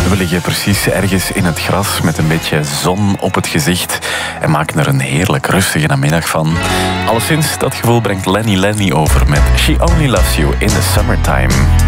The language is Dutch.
We liggen precies ergens in het gras met een beetje zon op het gezicht en maken er een heerlijk rustige namiddag van. Alleszins, dat gevoel brengt Lenny over met She Only Loves You in the Summertime.